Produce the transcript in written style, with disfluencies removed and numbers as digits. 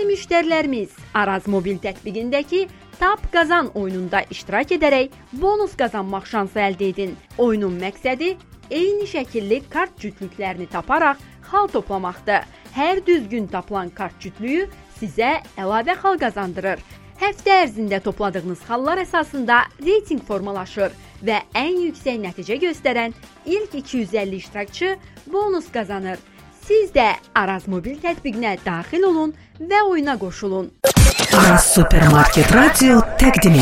müştərilərimiz Araz mobil tətbiqindəki Tap Qazan oyununda iştirak edərək bonus qazanmaq şansı əldə edin. Oyunun məqsədi eyni şəkilli kart cütlüklərini taparaq xal toplamaqdır. Hər düzgün tapılan kart cütlüyü sizə əlavə xal qazandırır. Həftə ərzində topladığınız xallar əsasında reyting formalaşır və ən yüksək nəticə göstərən ilk 250 iştirakçı bonus qazanır. Siz də Araz mobil tətbiqinə daxil olun və oyuna qoşulun. Araz Supermarket Radio təqdim edir.